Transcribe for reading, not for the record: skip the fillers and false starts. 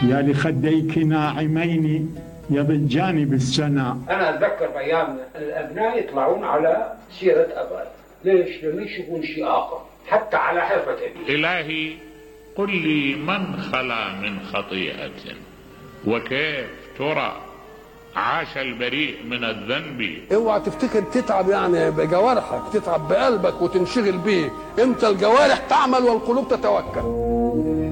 يا لخديك ناعمين يضجان بالسنا. أنا أتذكر بأيام الأبناء يطلعون على سيرة أبائهم. ليش؟ لم يشوفون شيء آخر حتى على حرفة أبيه. إلهي قل لي من خلا من خطيئة، وكيف ترى عاش البريء من الذنب. اوعى تفتكر تتعب يعني بجوارحك، تتعب بقلبك وتنشغل بيه. انت الجوارح تعمل والقلوب تتوكل.